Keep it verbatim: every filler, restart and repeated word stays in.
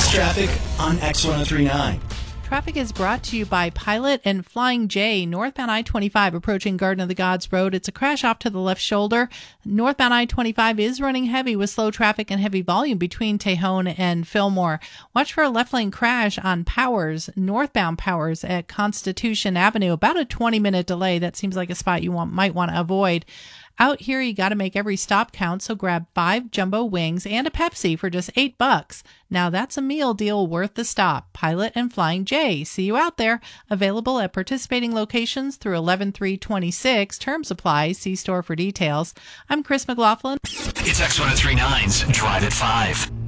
News traffic on X ten thirty-nine. Traffic is brought to you by Pilot and Flying J, northbound I twenty-five approaching Garden of the Gods Road. It's a crash off to the left shoulder. Northbound I twenty-five is running heavy with slow traffic and heavy volume between Tejon and Fillmore. Watch for a left lane crash on Powers, northbound Powers at Constitution Avenue. About a twenty minute delay. That seems like a spot you want, might want to avoid. Out here, you got to make every stop count, so grab five jumbo wings and a Pepsi for just eight bucks. Now that's a meal deal worth the stop. Pilot and Flying J. See you out there. Available at participating locations through eleven three twenty-six. Terms apply. See store for details. I'm Chris McLaughlin. It's X ten thirty-nine's Drive at five.